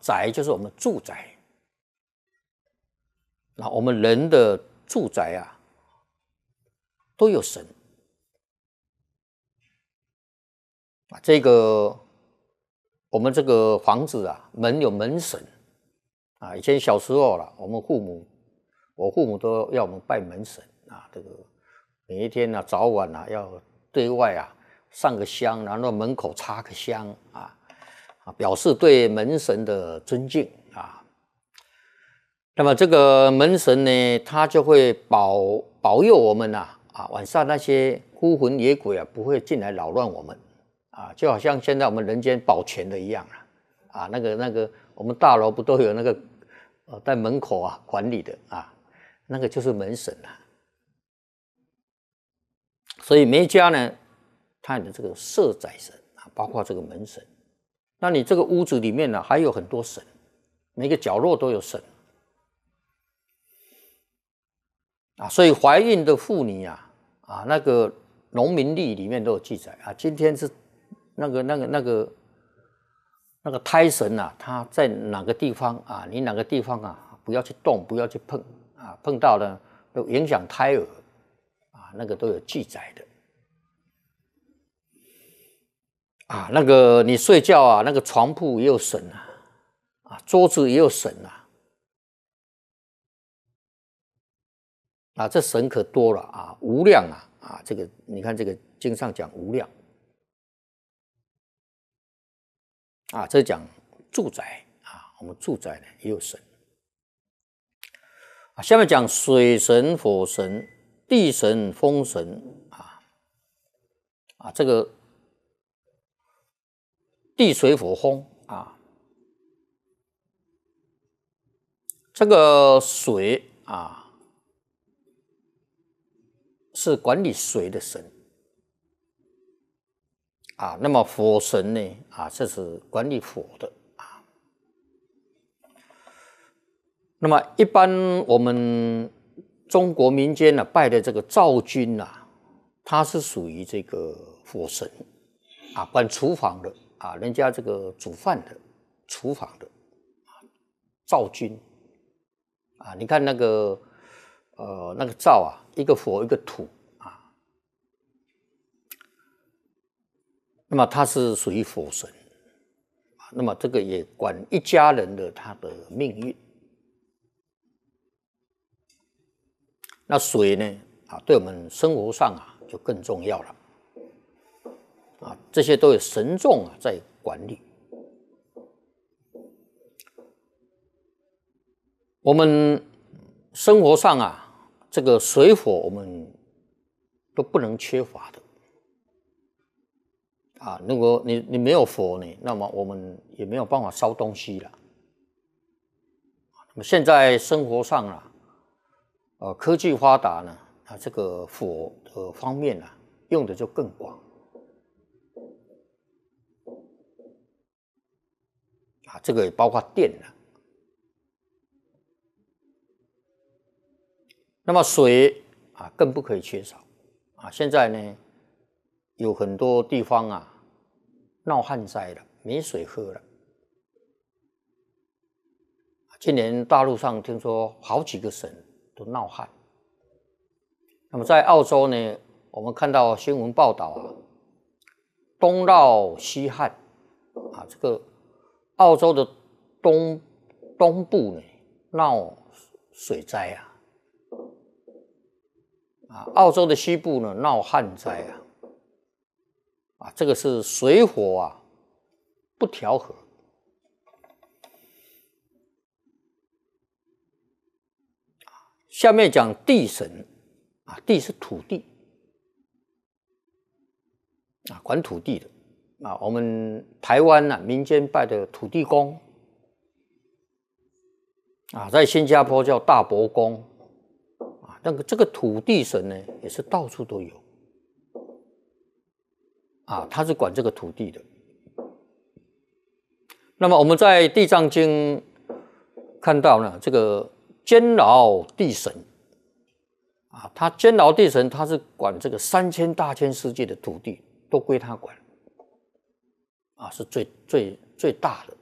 宅就是我们住宅。那我们人的住宅啊，都有神啊。这个我们这个房子啊，门有门神啊。以前小时候啦，我父母都要我们拜门神啊。这个每一天啊，早晚啊，要对外啊上个香，然后门口插个香啊，表示对门神的尊敬啊。那么这个门神呢，他就会保佑我们晚上那些孤魂野鬼啊，不会进来扰乱我们啊，就好像现在我们人间保全的一样那个我们大楼不都有那个在门口啊管理的啊，那个就是门神所以每一家呢，它的这个社宅神包括这个门神。那你这个屋子里面呢，还有很多神，每个角落都有神。所以怀孕的妇女那个农民历里面都有记载今天是那个胎神它在哪个地方你哪个地方不要去动，不要去碰碰到了都影响胎儿那个都有记载的那个你睡觉那个床铺也有神桌子也有神这神可多了无量这个你看这个经上讲无量这讲住宅我们住宅呢也有神下面讲水神、火神、地神、风神这个地水火风这个水是管理水的神那么火神呢这是管理火的那么一般我们中国民间拜的这个灶君他是属于这个火神管厨房的人家这个煮饭的厨房的灶君你看那个灶一个火一个土那么他是属于火神那么这个也管一家人的他的命运。那水呢对我们生活上就更重要了这些都有神众在管理。我们生活上这个水火我们都不能缺乏的如果你没有火呢，那么我们也没有办法烧东西了。那么现在生活上科技发达呢这个火的方面用的就更广这个也包括电了。那么水更不可以缺少现在呢有很多地方闹旱灾了，没水喝了。今年大陆上听说好几个省都闹旱。那么在澳洲呢，我们看到新闻报道东涝西旱这个澳洲的东部呢闹水灾澳洲的西部呢闹旱灾这个是水火不调和。下面讲地神地是土地管土地的我们台湾民间拜的土地公在新加坡叫大伯公那个这个土地神呢也是到处都有他是管这个土地的。那么我们在地藏经看到呢，这个监牢地神他监牢地神他是管这个3000大千世界的土地都归他管是最大的